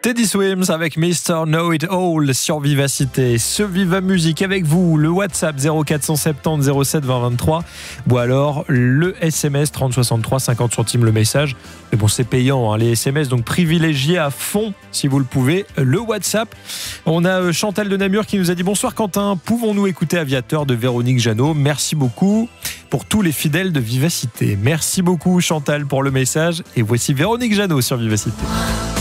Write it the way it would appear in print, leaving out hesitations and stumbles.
Teddy Swims avec Mr. Know It All sur Vivacité. Ce Viva Musique avec vous, le WhatsApp 0470 07 20 23 ou alors le SMS 3063 50 centimes le message. Mais bon, c'est payant les SMS, donc privilégiez à fond si vous le pouvez le WhatsApp. On a Chantal de Namur qui nous a dit bonsoir Quentin, pouvons-nous écouter Aviateur de Véronique Jeannot? Merci beaucoup pour tous les fidèles de Vivacité. Merci beaucoup Chantal pour le message et voici Véronique Jeannot sur Vivacité.